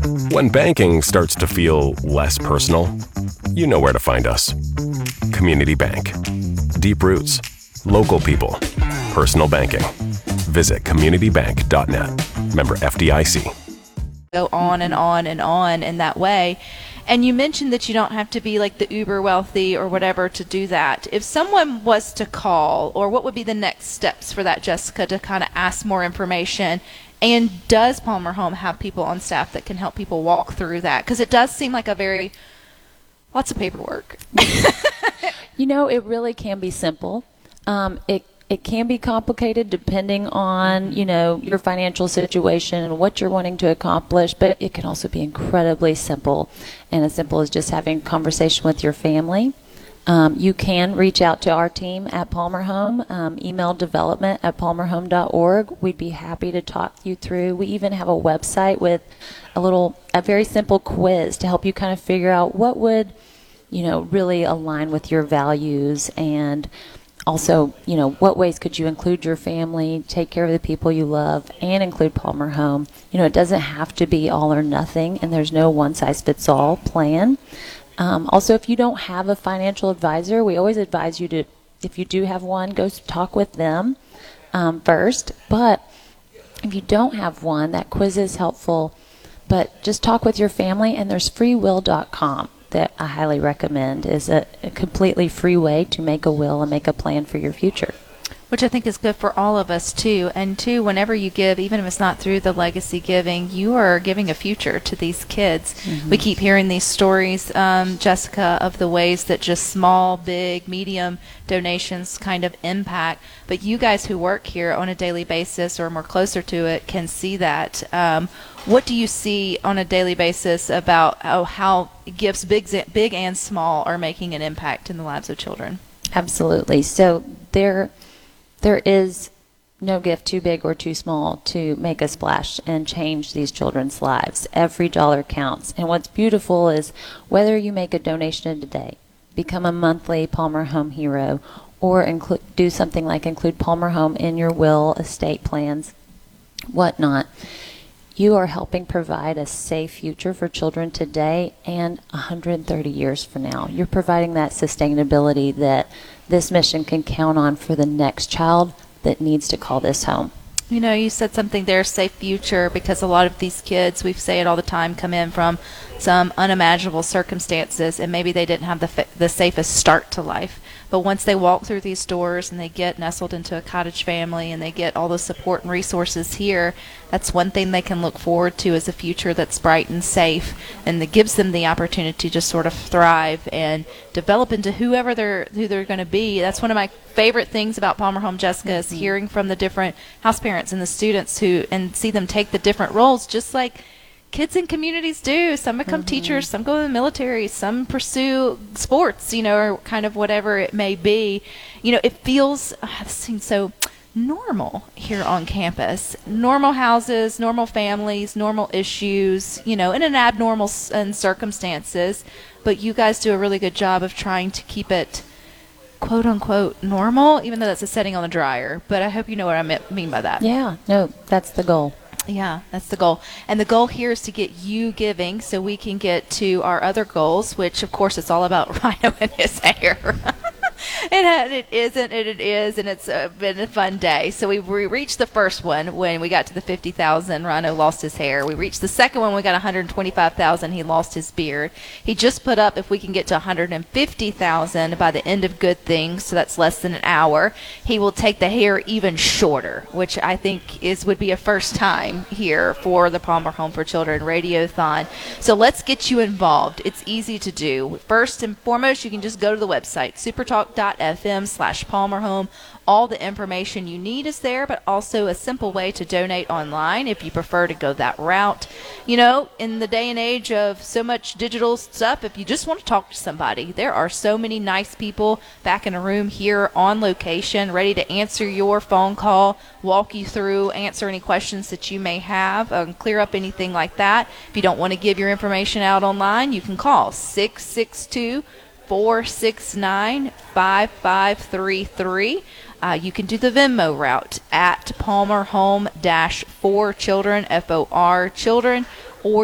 When banking starts to feel less personal, you know where to find us. Community Bank. Deep roots, local people, personal banking. Visit communitybank.net. Member FDIC. Go on and on and on in that way. And you mentioned that you don't have to be like the uber wealthy or whatever to do that. If someone was to call, or what would be the next steps for that, Jessica, to kind of ask more information? And does Palmer Home have people on staff that can help people walk through that? Because it does seem like lots of paperwork. It really can be simple. It can be complicated depending on, your financial situation and what you're wanting to accomplish, but it can also be incredibly simple, and as simple as just having a conversation with your family. You can reach out to our team at Palmer Home, email development@palmerhome.org. We'd be happy to talk you through. We even have a website with a very simple quiz to help you kind of figure out what would, really align with your values, and also, what ways could you include your family, take care of the people you love, and include Palmer Home. It doesn't have to be all or nothing, and there's no one-size-fits-all plan. Also, if you don't have a financial advisor, we always advise you to, if you do have one, go talk with them first. But if you don't have one, that quiz is helpful. But just talk with your family, and there's freewill.com. that I highly recommend is a completely free way to make a will and make a plan for your future. Which I think is good for all of us, too. And, too, whenever you give, even if it's not through the legacy giving, you are giving a future to these kids. Mm-hmm. We keep hearing these stories, Jessica, of the ways that just small, big, medium donations kind of impact. But you guys who work here on a daily basis or more closer to it can see that. What do you see on a daily basis about how gifts, big and small, are making an impact in the lives of children? Absolutely. So there is no gift too big or too small to make a splash and change these children's lives. Every dollar counts. And what's beautiful is whether you make a donation today, become a monthly Palmer Home hero, or do something like include Palmer Home in your will, estate plans, whatnot, you are helping provide a safe future for children today and 130 years from now. You're providing that sustainability that this mission can count on for the next child that needs to call this home. You said something there, safe future, because a lot of these kids, we say it all the time, come in from some unimaginable circumstances, and maybe they didn't have the safest start to life. But once they walk through these doors and they get nestled into a cottage family and they get all the support and resources here, that's one thing they can look forward to as a future that's bright and safe, and that gives them the opportunity to sort of thrive and develop into who they're going to be. That's one of my favorite things about Palmer Home, Jessica, is hearing from the different house parents and the students and see them take the different roles, just like kids in communities do. Some become teachers, some go to the military, some pursue sports, or kind of whatever it may be. It feels, this seems so normal here on campus. Normal houses, normal families, normal issues, in an abnormal circumstances. But you guys do a really good job of trying to keep it quote unquote normal, even though that's a setting on the dryer. But I hope you know what I mean by that. Yeah, no, that's the goal. Yeah, that's the goal. And the goal here is to get you giving so we can get to our other goals, which, of course, it's all about Rhino and his hair. It is, and it's been a fun day. So we reached the first one when we got to the 50,000. Rhino lost his hair. We reached the second one. We got 125,000. He lost his beard. He just put up, if we can get to 150,000 by the end of Good Things, so that's less than an hour, he will take the hair even shorter, which I think would be a first time here for the Palmer Home for Children Radiothon. So let's get you involved. It's easy to do. First and foremost, you can just go to the website, supertalk.fm/Palmer Home. All the information you need is there, but also a simple way to donate online if you prefer to go that route. In the day and age of so much digital stuff, if you just want to talk to somebody, there are so many nice people back in a room here on location, ready to answer your phone call, walk you through, answer any questions that you may have, clear up anything like that. If you don't want to give your information out online, you can call 662-469-5533. You can do the Venmo route at Palmer Home -4 Children, FOR Children,